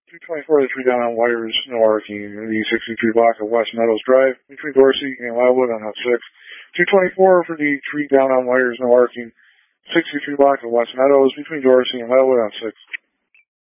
224, the tree down on wires, no arcing. The 63 block of West Meadows Drive between Dorsey and Wildwood on Hut 6. 224 for the tree down on wires, no arcing. 63 block of West Meadows between Dorsey and Wildwood on 6.